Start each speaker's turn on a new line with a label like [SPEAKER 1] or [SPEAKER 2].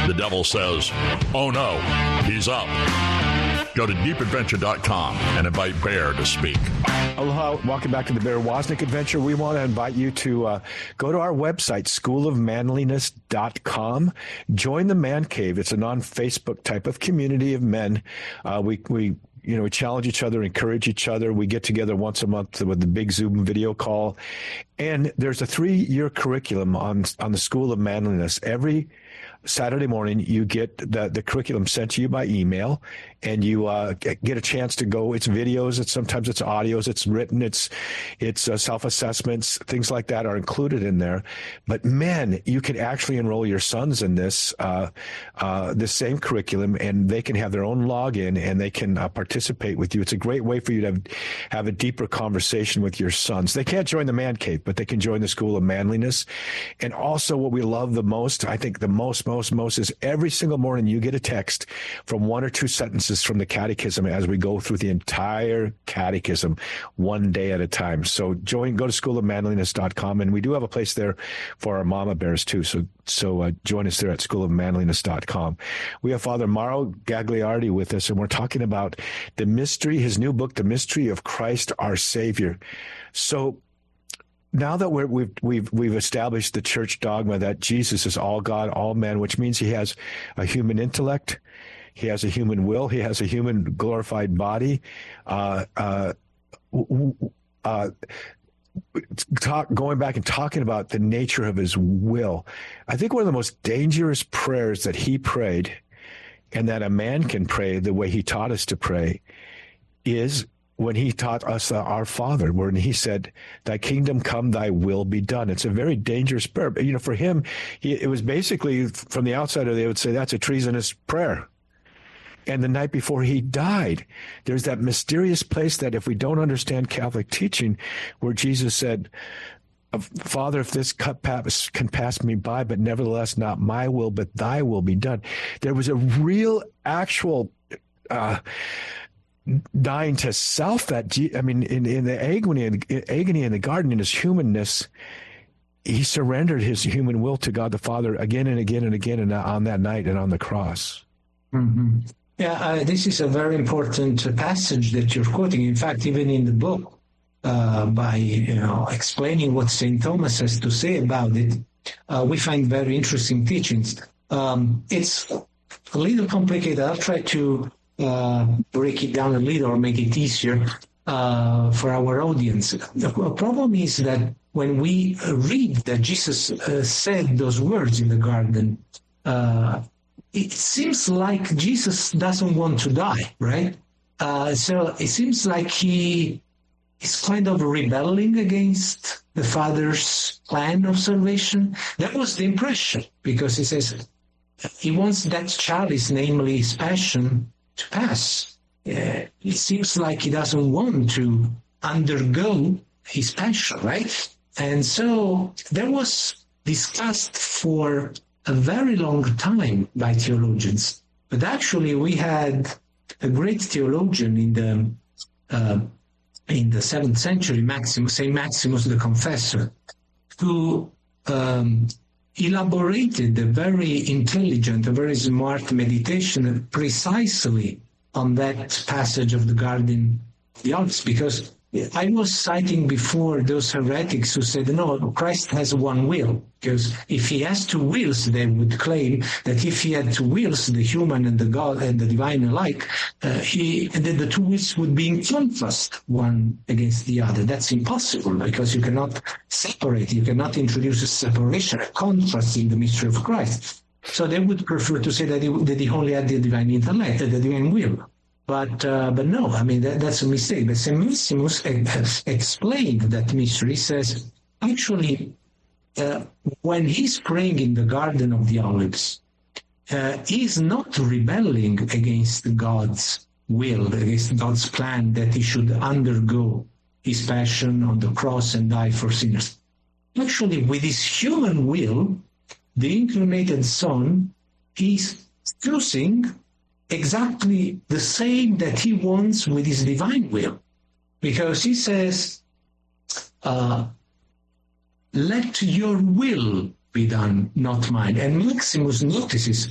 [SPEAKER 1] The devil says, oh no, he's up. Go to deepadventure.com and invite Bear to speak.
[SPEAKER 2] Aloha, welcome back to the Bear Wozniak Adventure. We want to invite you to go to our website, schoolofmanliness.com. Join the Man Cave. It's a non-Facebook type of community of men. We challenge each other, encourage each other. We get together once a month with the big Zoom video call. And there's a 3-year curriculum on the School of Manliness. Every Saturday morning, you get the curriculum sent to you by email, and you get a chance to go. It's videos, sometimes it's audios, it's written, it's self-assessments, things like that are included in there. But men, you can actually enroll your sons in this same curriculum, and they can have their own login, and they can participate with you. It's a great way for you to have a deeper conversation with your sons. They can't join the Man Cave, but they can join the School of Manliness. And also what we love the most, I think the most is every single morning you get a text from 1 or 2 sentences from the catechism as we go through the entire catechism one day at a time. So go to schoolofmanliness.com, and we do have a place there for our mama bears too. So join us there at schoolofmanliness.com. We have Father Mauro Gagliardi with us, and we're talking about the mystery, his new book, The Mystery of Christ Our Savior. So now that we've established the church dogma that Jesus is all God, all man, which means he has a human intellect, he has a human will, he has a human glorified body. Going back and talking about the nature of his will, I think one of the most dangerous prayers that he prayed, and that a man can pray the way he taught us to pray, is when he taught us our Father, when he said, thy kingdom come, thy will be done. It's a very dangerous prayer. For him, it was basically, from the outsider, they would say that's a treasonous prayer. And the night before he died, there's that mysterious place that if we don't understand Catholic teaching, where Jesus said, Father, if this cup can pass me by, but nevertheless not my will, but thy will be done. There was a real, actual dying to self that, in the agony in the garden, in his humanness, he surrendered his human will to God the Father again and again and again, and on that night and on the cross.
[SPEAKER 3] Mm-hmm. Yeah, this is a very important passage that you're quoting. In fact, even in the book, by explaining what St. Thomas has to say about it, we find very interesting teachings. It's a little complicated. I'll try to break it down a little or make it easier for our audience. The problem is that when we read that Jesus said those words in the garden, it seems like Jesus doesn't want to die, right? So it seems like he is kind of rebelling against the Father's plan of salvation. That was the impression, because he says he wants that chalice, namely his passion, to pass. It seems like he doesn't want to undergo his passion, right? And so that was discussed for a very long time by theologians. But actually, we had a great theologian in the 7th century, St. Maximus the Confessor, who elaborated a very intelligent, a very smart meditation precisely on that passage of the Garden of the Olives, because I was citing before those heretics who said, no, Christ has one will, because if he has two wills, they would claim that if he had two wills, the human and the God and the divine alike, the two wills would be in contrast one against the other. That's impossible, because you cannot separate, you cannot introduce a separation, a contrast in the mystery of Christ. So they would prefer to say that he only had the divine intellect, the divine will. But no, that's a mistake. But St. Maximus has explained that mystery. Says, actually, when he's praying in the Garden of the Olives, he's not rebelling against God's will, against God's plan that he should undergo his passion on the cross and die for sinners. Actually, with his human will, the incarnated Son, he's choosing exactly the same that he wants with his divine will. Because he says, let your will be done, not mine. And Maximus notices